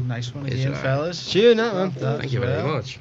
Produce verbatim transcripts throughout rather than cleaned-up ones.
nice one Is again, it? fellas. Cheers, that man. That Thank as you very well. much.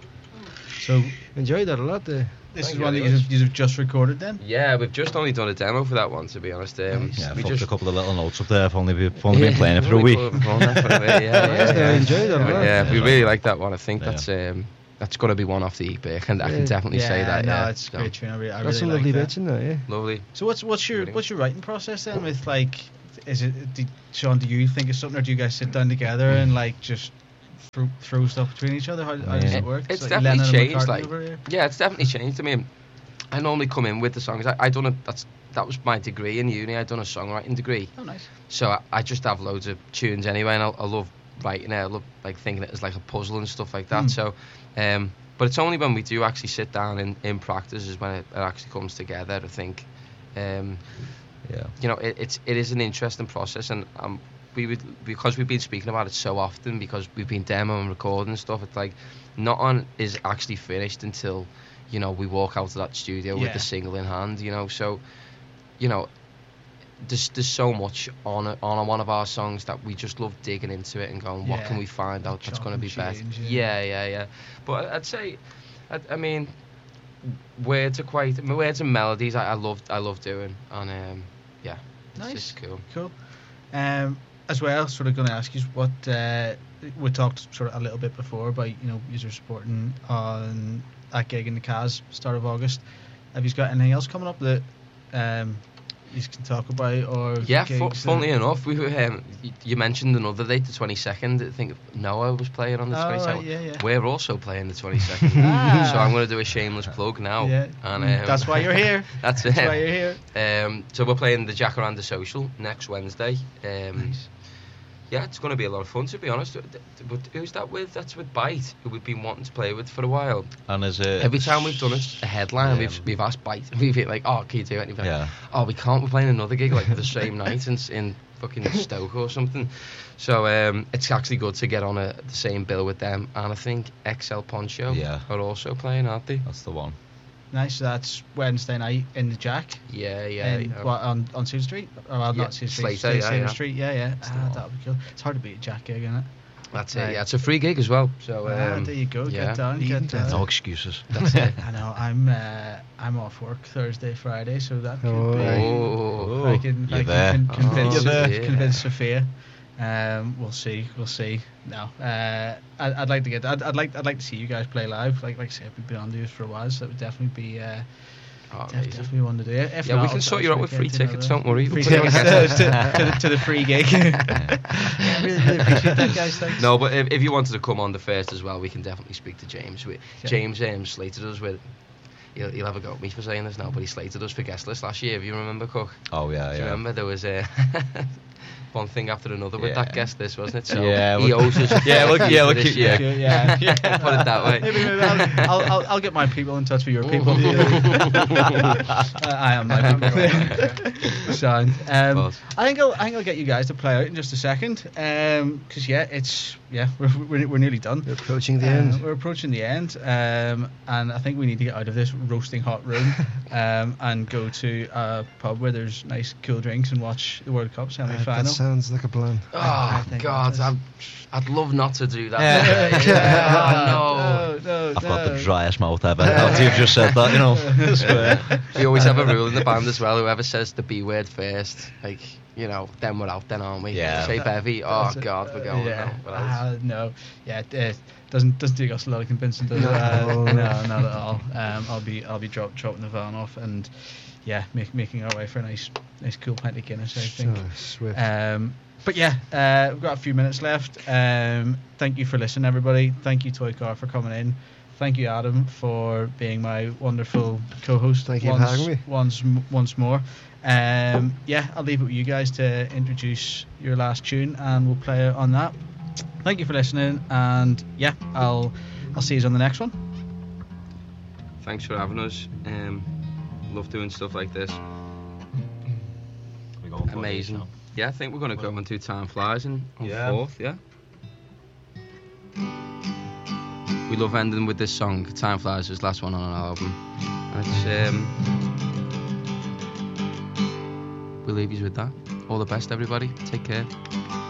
So Enjoyed that a lot. Uh, this Thank is you one that very you've, much. you've just recorded then. Yeah, we've just only done a demo for that one, to be honest. Um, Nice. Yeah, we fucked just a couple of little notes up there. I've only been, I've only been playing it for a Only week. put it for that for a bit, yeah, yeah, Nice, yeah. I enjoyed it a But lot. yeah, we Yeah. really like that one. I think Yeah. that's um, that's got to be one off the E P. I can, I Yeah. can definitely yeah, say that. no, yeah, it's a So, great tune. I really, I That's really some like lovely that. bits in that, yeah. lovely. So what's what's your Really. what's your writing process then with like, is it do, Sean? Do you think of something, or do you guys sit down together and like just throw, throw stuff between each other? How, how does Yeah. it work? It's like definitely Lennon and changed, McCartney like- over here? Yeah, it's definitely changed. I mean, I normally come in with the songs. I, I done a that's that was my degree in uni. I done a songwriting degree, Oh, nice. so I, I just have loads of tunes anyway, and I, I love writing it. I love like thinking it as like a puzzle and stuff like that. Hmm. So, um, but it's only when we do actually sit down in, in practice is when it, it actually comes together. I think, um, Yeah. you know, it, it's it is an interesting process, and um, we would because we've been speaking about it so often because we've been demo and recording stuff. It's like not on is actually finished until, you know, we walk out of that studio Yeah. with the single in hand. You know, so, you know, there's there's so much on a, on one of our songs that we just love digging into it and going, what Yeah. can we find out that's Chop going to and be better? change, Yeah, yeah, yeah. But I'd say, I, I mean, words are quite words and melodies. I, I love I love doing, and um, yeah, it's Nice. just cool. Cool. Um, as well, sort of going to ask you what uh, we talked sort of a little bit before about, you know, user supporting on that gig in the Cas start of August. Have you got anything else coming up that um, you can talk about, or Yeah, fu- gigs funnily that- enough, we were, um, y- you mentioned another date, the twenty-second. I think Noah was playing on the Oh, twenty-second. right, yeah, yeah. We're also playing the twenty-second. Ah. So I'm going to do a shameless plug now. Yeah, And, mm, um, that's why you're here. That's That's it. why you're here. Um, so we're playing the Jacaranda Social next Wednesday. Um, Nice. Yeah, it's going to be a lot of fun, to be honest. But who's that with? That's with Bite, who we've been wanting to play with for a while. And is it Every time we've done a, a headline, Yeah. we've we've asked Bite. We've been like, oh, can you do it? And he's like, Yeah. oh, we can't. We're playing another gig like the same night in, in fucking Stoke or something. So um, it's actually good to get on a, the same bill with them. And I think X L Poncho Yeah. are also playing, aren't they? That's the one. Nice. So that's Wednesday night in the Jack. Yeah, yeah. in, yeah. what, on on Cedar Street? Or well, Yeah, not Cedar Street. Slater, yeah, Cedar yeah. Street. Yeah, yeah. That's the Ah, one. that would be cool. It's hard to beat a Jack gig, isn't it? That's Right. it. Yeah, it's a free gig as well. So ah, um, there you go. yeah. Get down. Get down. No excuses. That's it. I know. I'm uh, I'm off work Thursday, Friday, so that could Oh. be. Oh. I can, You're I there. can con- convince, Oh, you're there. convince Sophia. Um, we'll see. We'll see. No, uh, I'd, I'd like to get. I'd, I'd like. I'd like to see you guys play live. Like, like I said, we've been on these for a while, so that would definitely be. Uh, Oh, def- amazing. definitely one to do. If Yeah, not, we can I'll- sort I'll you out try with to free get tickets, another- don't worry. Free We'll put tickets it to, to, to, the, to the free gig. yeah, really, really appreciate that, guys. Thanks. No, but if, if you wanted to come on the first as well, we can definitely speak to James. We, Yeah. James um, slated us with. He'll, he'll have a go at me for saying this now, but he slated us for guest list last year. If you remember, Cook. Oh yeah, Do yeah. you remember there was a one thing after another with Yeah. that guest list, wasn't it? So Yeah, he we'll- owes us. Yeah, we'll- yeah, we'll this keep- year. Yeah, yeah. Put it that way. Maybe, maybe I'll, I'll, I'll, I'll get my people in touch with your people. I, I am my people. Sound. Um, Boss. I think I'll, I think I'll get you guys to play out in just a second. Um 'cause yeah, it's yeah, we're, we're, we're nearly done. We're approaching the Uh, end. We're approaching the end, um, and I think we need to get out of this roasting hot room um, and go to a pub where there's nice cool drinks and watch the World Cup Uh, semi-final. that sounds like a plan. I Oh think God, that I'd, I'd love not to do that. Yeah. Yeah, oh, no, no, I've got no. the driest mouth ever. After you've just said that, you know. I swear. no. We always have a rule in the band as well. Whoever says the B word first, like, you know, then we're out, then aren't we? Yeah. Say bevy. Oh That's it. God, we're going. Yeah. now. What else? Ah, no. Yeah. It, it doesn't doesn't take us a lot of convincing, does it? No. Uh, no, not at all. Um, I'll be I'll be drop, dropping the van off and yeah, make, making our way for a nice nice cool pint of Guinness, I think. So swift. Um, but yeah, uh, we've got a few minutes left. Um, thank you for listening, everybody. Thank you, Toy Car, for coming in. Thank you, Adam, for being my wonderful co-host. Thank you for once, having me. Once, m- once more. Um, yeah, I'll leave it with you guys to introduce your last tune, and we'll play on that. Thank you for listening, and yeah, I'll I'll see you on the next one. Thanks for having us. Um, love doing stuff like this. We going for it Amazing. now? Yeah, I think we're going to go into Time Flies and on Yeah. fourth, yeah. We love ending with this song. Time Flies was the last one on our album. And it's, um, we'll leave you with that. All the best, everybody. Take care.